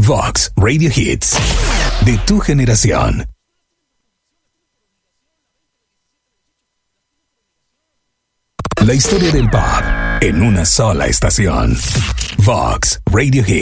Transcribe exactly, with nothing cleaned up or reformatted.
Vox Radio Hits. De tu generación. La historia del pop en una sola estación. Vox Radio Hits.